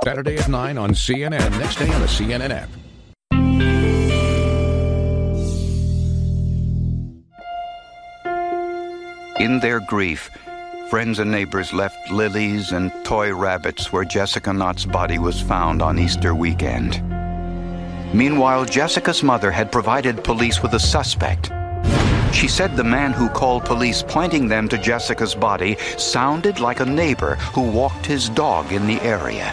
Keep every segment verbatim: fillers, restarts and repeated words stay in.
Saturday at nine on C N N. Next day on the C N N app. In their grief, friends and neighbors left lilies and toy rabbits where Jessica Knott's body was found on Easter weekend. Meanwhile, Jessica's mother had provided police with a suspect. She said the man who called police pointing them to Jessica's body sounded like a neighbor who walked his dog in the area.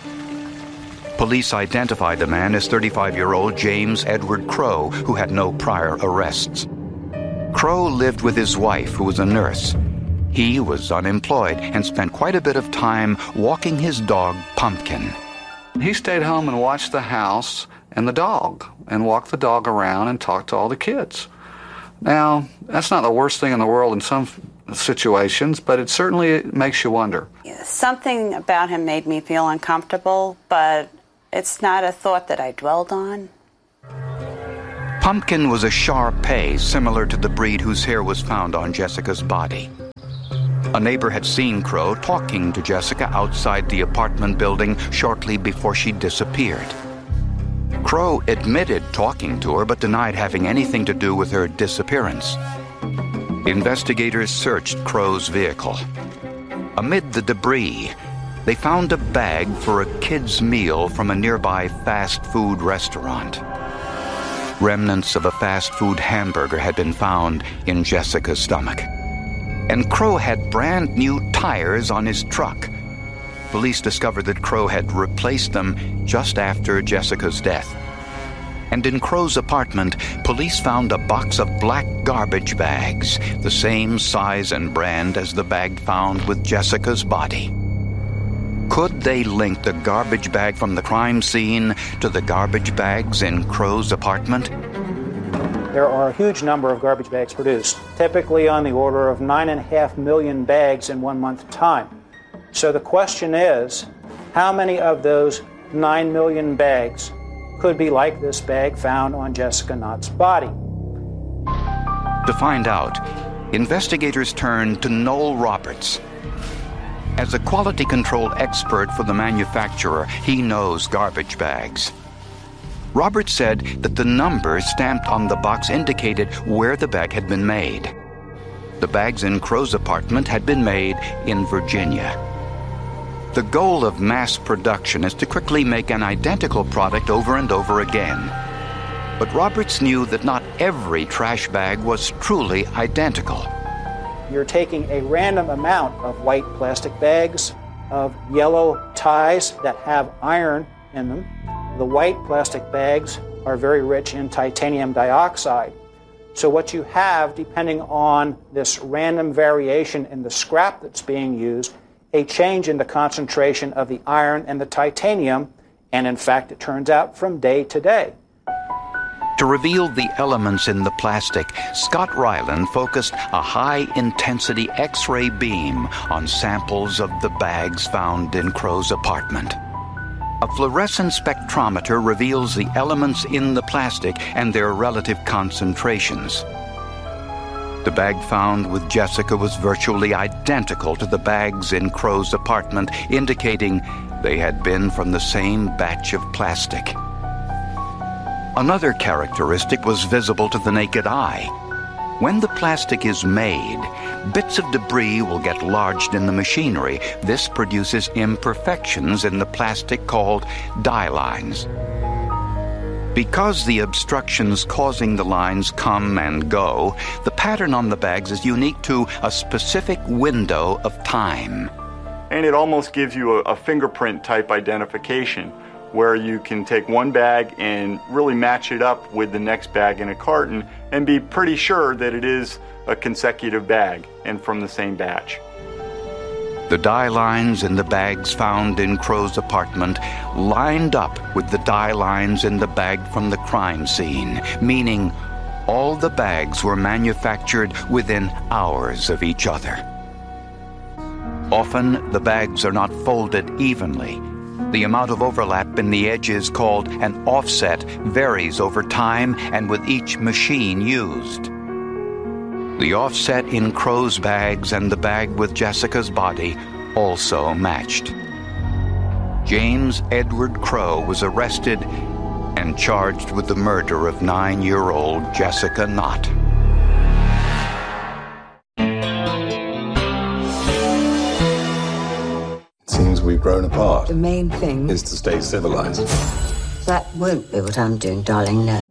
Police identified the man as thirty-five-year-old James Edward Crow, who had no prior arrests. Crow lived with his wife, who was a nurse. He was unemployed and spent quite a bit of time walking his dog, Pumpkin. He stayed home and watched the house and the dog, and walked the dog around and talked to all the kids. Now, that's not the worst thing in the world in some situations, but it certainly makes you wonder. Something about him made me feel uncomfortable, but it's not a thought that I dwelled on. Pumpkin was a Shar-Pei, similar to the breed whose hair was found on Jessica's body. A neighbor had seen Crow talking to Jessica outside the apartment building shortly before she disappeared. Crow admitted talking to her but denied having anything to do with her disappearance. Investigators searched Crow's vehicle. Amid the debris, they found a bag for a kid's meal from a nearby fast food restaurant. Remnants of a fast food hamburger had been found in Jessica's stomach. And Crow had brand new tires on his truck. Police discovered that Crow had replaced them just after Jessica's death. And in Crow's apartment, police found a box of black garbage bags, the same size and brand as the bag found with Jessica's body. Could they link the garbage bag from the crime scene to the garbage bags in Crow's apartment? There are a huge number of garbage bags produced, typically on the order of nine and a half million bags in one month time. So the question is, how many of those nine million bags could be like this bag found on Jessica Knott's body? To find out, investigators turned to Noel Roberts. As a quality control expert for the manufacturer, he knows garbage bags. Roberts said that the numbers stamped on the box indicated where the bag had been made. The bags in Crow's apartment had been made in Virginia. The goal of mass production is to quickly make an identical product over and over again. But Roberts knew that not every trash bag was truly identical. You're taking a random amount of white plastic bags, of yellow ties that have iron in them. The white plastic bags are very rich in titanium dioxide. So what you have, depending on this random variation in the scrap that's being used, a change in the concentration of the iron and the titanium, and in fact, it turns out from day to day. To reveal the elements in the plastic, Scott Ryland focused a high-intensity X-ray beam on samples of the bags found in Crow's apartment. A fluorescent spectrometer reveals the elements in the plastic and their relative concentrations. The bag found with Jessica was virtually identical to the bags in Crow's apartment, indicating they had been from the same batch of plastic. Another characteristic was visible to the naked eye. When the plastic is made, bits of debris will get lodged in the machinery. This produces imperfections in the plastic called dye lines. Because the obstructions causing the lines come and go, the pattern on the bags is unique to a specific window of time. And it almost gives you a, a fingerprint type identification, where you can take one bag and really match it up with the next bag in a carton and be pretty sure that it is a consecutive bag and from the same batch. The dye lines in the bags found in Crow's apartment lined up with the dye lines in the bag from the crime scene, meaning all the bags were manufactured within hours of each other. Often, the bags are not folded evenly. The amount of overlap in the edges, called an offset, varies over time and with each machine used. The offset in Crow's bags and the bag with Jessica's body also matched. James Edward Crowe was arrested and charged with the murder of nine-year-old Jessica Knott. It seems we've grown apart. The main thing is to stay civilized. That won't be what I'm doing, darling, no.